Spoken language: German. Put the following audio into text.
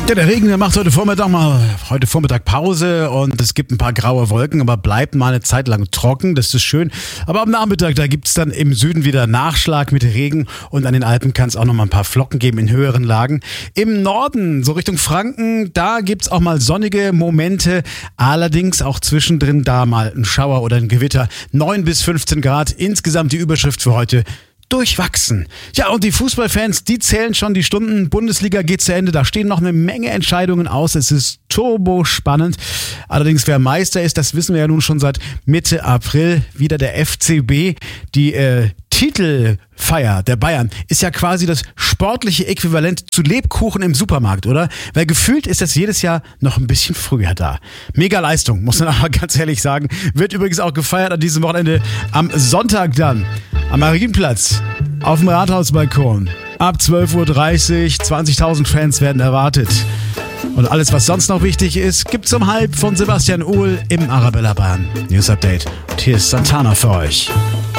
Ja, der Regen, der macht heute Vormittag Pause und es gibt ein paar graue Wolken, aber bleibt mal eine Zeit lang trocken, das ist schön. Aber am Nachmittag, da gibt's dann im Süden wieder Nachschlag mit Regen und an den Alpen kann es auch noch mal ein paar Flocken geben in höheren Lagen. Im Norden, so Richtung Franken, da gibt's auch mal sonnige Momente, allerdings auch zwischendrin da mal ein Schauer oder ein Gewitter. 9 bis 15 Grad, insgesamt die Überschrift für heute: durchwachsen. Ja, und die Fußballfans, die zählen schon die Stunden. Bundesliga geht zu Ende. Da stehen noch eine Menge Entscheidungen aus. Es ist turbo spannend. Allerdings, wer Meister ist, das wissen wir ja nun schon seit Mitte April. Wieder der FCB. Die Titelfeier der Bayern ist ja quasi das sportliche Äquivalent zu Lebkuchen im Supermarkt, oder? Weil gefühlt ist das jedes Jahr noch ein bisschen früher da. Mega Leistung, muss man aber ganz ehrlich sagen. Wird übrigens auch gefeiert an diesem Wochenende am Sonntag dann am Marienplatz auf dem Rathausbalkon. Ab 12.30 Uhr, 20.000 Fans werden erwartet. Und alles, was sonst noch wichtig ist, gibt's um 12:30 von Sebastian Uhl im Arabella Bayern News Update. Und hier ist Santana für euch.